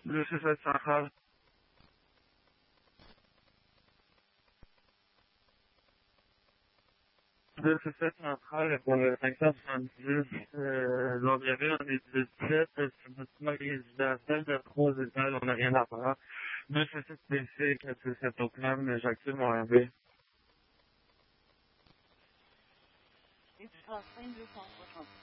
Le C7 central. Le C7 central pour le 570, l'environ on est 17, c'est un bâtiment résidentiel de 3 étages, on n'a rien à faire. Le C7 PC, le C7 Oakland, j'active mon RV. It's 260.